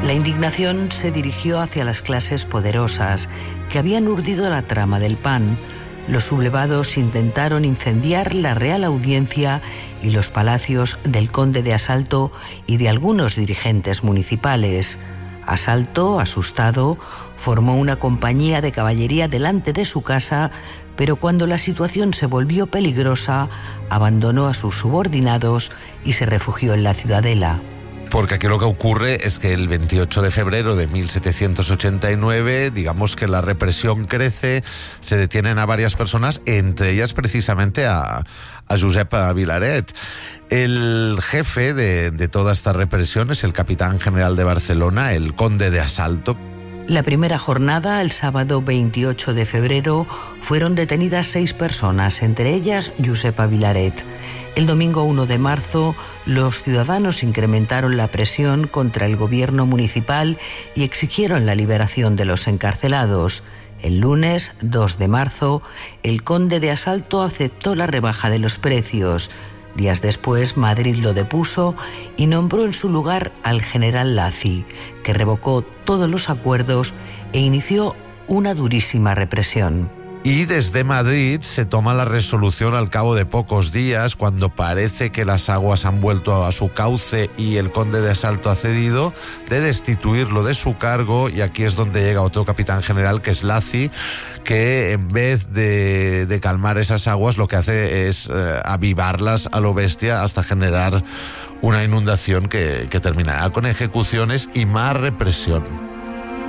La indignación se dirigió hacia las clases poderosas que habían urdido la trama del PAN. Los sublevados intentaron incendiar la Real Audiencia y los palacios del conde de Asalto y de algunos dirigentes municipales. Asalto, asustado, formó una compañía de caballería delante de su casa, pero cuando la situación se volvió peligrosa, abandonó a sus subordinados y se refugió en la Ciudadela. Porque aquí lo que ocurre es que el 28 de febrero de 1789, digamos que la represión crece, se detienen a varias personas, entre ellas precisamente a Josep Vilaret. El jefe de toda esta represión es el capitán general de Barcelona, el conde de Asalto. La primera jornada, el sábado 28 de febrero, fueron detenidas 6 personas, entre ellas Josepa Vilaret. El domingo 1 de marzo, los ciudadanos incrementaron la presión contra el gobierno municipal y exigieron la liberación de los encarcelados. El lunes 2 de marzo, el conde de Asalto aceptó la rebaja de los precios. Días después, Madrid lo depuso y nombró en su lugar al general Lacy, que revocó todos los acuerdos e inició una durísima represión. Y desde Madrid se toma la resolución al cabo de pocos días, cuando parece que las aguas han vuelto a su cauce y el conde de Asalto ha cedido, de destituirlo de su cargo, y aquí es donde llega otro capitán general, que es Lacy, que en vez de calmar esas aguas lo que hace es avivarlas a lo bestia hasta generar una inundación que terminará con ejecuciones y más represión.